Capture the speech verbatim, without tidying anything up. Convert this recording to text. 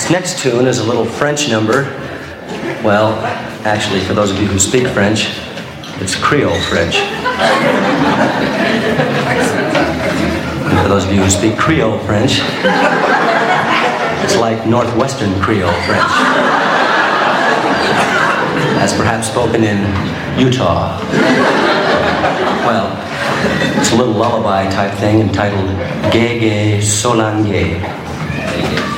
This next tune is a little French number. Well, actually, for those of you who speak French, it's Creole French. And for those of you who speak Creole French, it's like Northwestern Creole French, as perhaps spoken in Utah. Well, it's a little lullaby type thing entitled Gay Gay Solange.